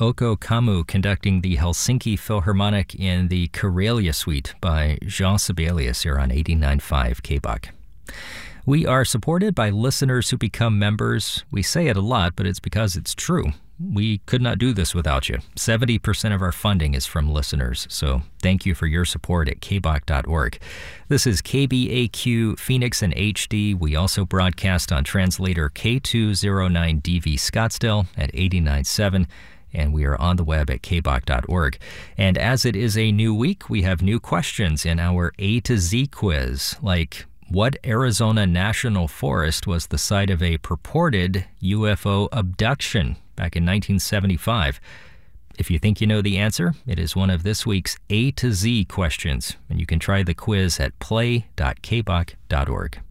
Oko Kamu conducting the Helsinki Philharmonic in the Karelia Suite by Jean Sibelius here on 89.5 KBOK. We are supported by listeners who become members. We say it a lot, but it's because it's true. We could not do this without you. 70% of our funding is from listeners, so thank you for your support at kbok.org. This is KBAQ Phoenix and HD. We also broadcast on translator K209DV Scottsdale at 89.7, and we are on the web at kbok.org. And as it is a new week, we have new questions in our A to Z quiz, like what Arizona National Forest was the site of a purported UFO abduction back in 1975? If you think you know the answer, it is one of this week's A to Z questions, and you can try the quiz at play.kbok.org.